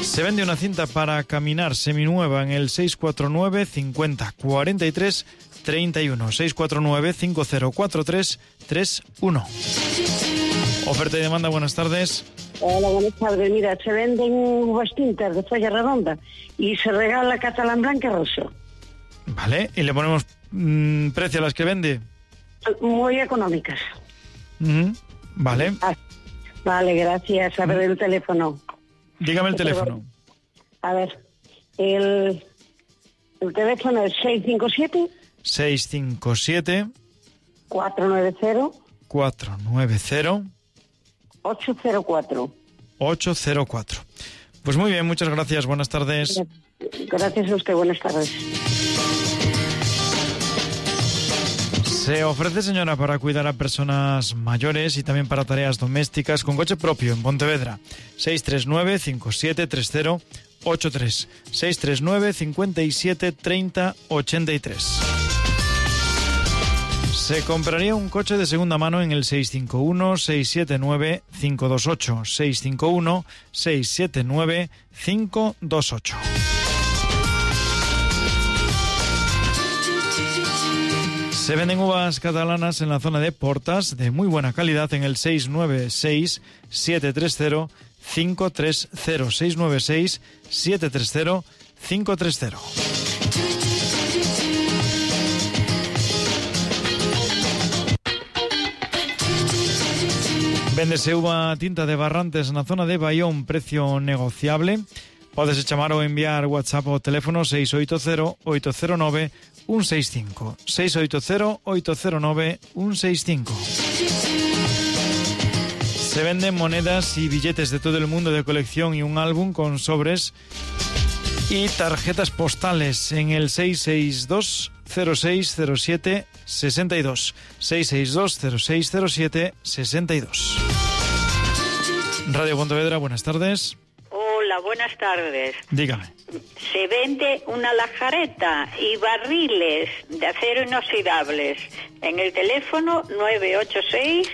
Se vende una cinta para caminar seminueva en el 649 50 43 31. 649 5043 31. Oferta y demanda, buenas tardes. Hola, buenas tardes. Mira, se venden uvas tintas de folla redonda y se regala catalán blanca rosa. Vale, y le ponemos precio a las que vende. Muy económicas. Vale. Vale, gracias. A ver el teléfono. Dígame el teléfono. A ver, el teléfono es 657 490 804. Pues muy bien, muchas gracias, buenas tardes. Gracias a usted, buenas tardes. Se ofrece, señora, para cuidar a personas mayores y también para tareas domésticas con coche propio en Pontevedra. 639 5730 83. 639 57 30 83. Se compraría un coche de segunda mano en el 651 679 528. 651 679 528. Se venden uvas catalanas en la zona de Portas de muy buena calidad en el 696 730 530. 696 730 530. Véndese uva tinta de Barrantes en la zona de Bayón, precio negociable. Podes chamar ou enviar WhatsApp o teléfono 680 809 165. 680 809 165. Se venden monedas y billetes de todo el mundo de colección y un álbum con sobres y tarjetas postales en el 662 0607 62. 662 0607 62. Radio Pontevedra, buenas tardes. Hola, buenas tardes. Dígame. Se vende una lajareta y barriles de acero inoxidables en el teléfono 986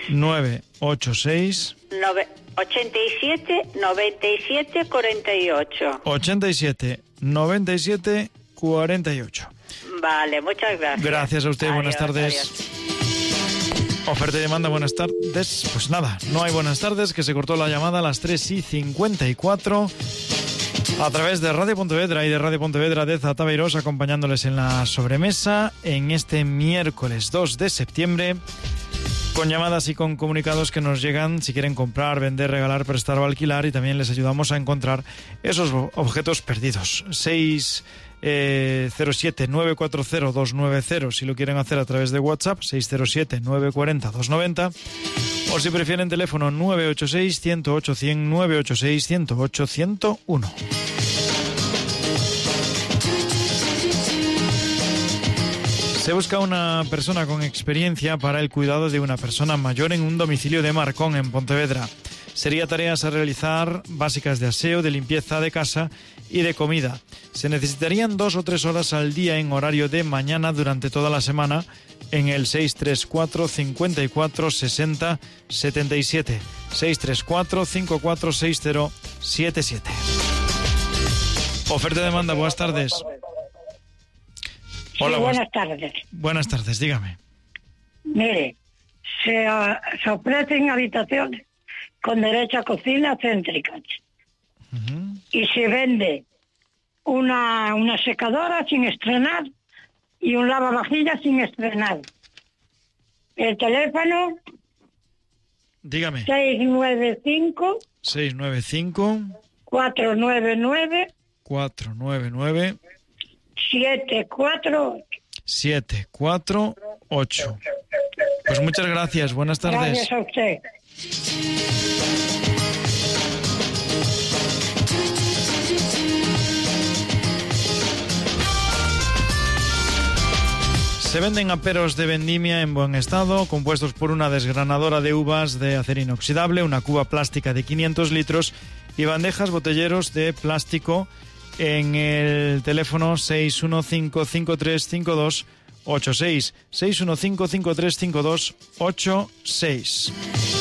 87 97 48. 87 97 48. Vale, muchas gracias. Gracias a usted, adiós, buenas tardes. Adiós. Oferta y demanda, buenas tardes. Pues nada, no hay buenas tardes, que se cortó la llamada a las 3:54 a través de Radio Pontevedra y de Radio Pontevedra de Zataveiros, acompañándoles en la sobremesa en este miércoles 2 de septiembre, con llamadas y con comunicados que nos llegan si quieren comprar, vender, regalar, prestar o alquilar, y también les ayudamos a encontrar esos objetos perdidos. 607-940-290 si lo quieren hacer a través de WhatsApp, 607-940-290, o si prefieren teléfono 986-108-100, 986-108-101. Se busca una persona con experiencia para el cuidado de una persona mayor en un domicilio de Marcón, en Pontevedra. Sería tareas a realizar básicas de aseo, de limpieza de casa y de comida. Se necesitarían 2 o 3 horas al día en horario de mañana durante toda la semana en el 634 54 60 77. 634 54 60 77. Oferta de demanda, buenas tardes. Hola, sí, buenas tardes. Buenas tardes, dígame. Mire, se ofrecen habitaciones con derecho a cocina céntricas. Uh-huh. Y se vende una secadora sin estrenar y un lavavajillas sin estrenar. El teléfono, dígame. 695 499 748. Pues muchas gracias, buenas tardes. Gracias a usted. Se venden aperos de vendimia en buen estado, compuestos por una desgranadora de uvas de acero inoxidable, una cuba plástica de 500 litros y bandejas botelleros de plástico en el teléfono 615-5352-86. 615-5352-86.